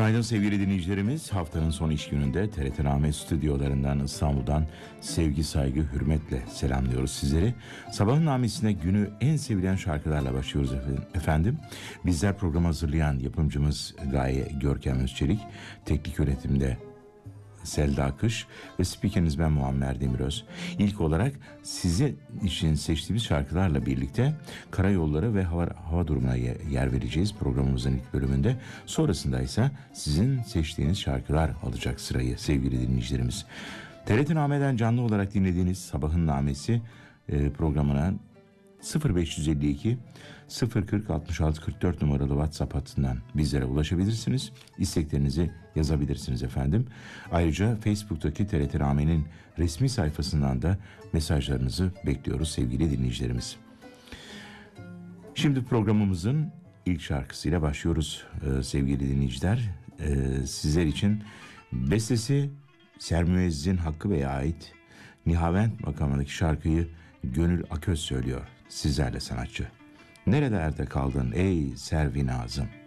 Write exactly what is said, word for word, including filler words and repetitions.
Günaydın sevgili dinleyicilerimiz. Haftanın son iş gününde T R T Rame stüdyolarından İstanbul'dan sevgi, saygı, hürmetle selamlıyoruz sizleri. Sabahın namesine günü en sevilen şarkılarla başlıyoruz efendim. Bizler programı hazırlayan yapımcımız Gaye Görkem Özçelik, teknik yönetimde Selda Akış ve spikeriniz ben Muammer Demiröz. İlk olarak size için seçtiğimiz şarkılarla birlikte karayolları ve hava, hava durumuna yer vereceğiz programımızın ilk bölümünde. Sonrasında ise sizin seçtiğiniz şarkılar alacak sırayı sevgili dinleyicilerimiz. T R T Name'den canlı olarak dinlediğiniz Sabahın Namesi e, programına sıfır beş yüz elli iki sıfır kırk altmış altı kırk dört numaralı WhatsApp hattından bizlere ulaşabilirsiniz. İsteklerinizi yazabilirsiniz efendim. Ayrıca Facebook'taki T R T Rame'nin resmi sayfasından da mesajlarınızı bekliyoruz sevgili dinleyicilerimiz. Şimdi programımızın ilk şarkısıyla başlıyoruz ee, sevgili dinleyiciler. Ee, sizler için bestesi Sermüezzin Hakkı Bey'e ait Nihavent makamındaki şarkıyı Gönül Aköz söylüyor. Sizlerle sanatçı. Nerelerde kaldın ey Servi Nazım?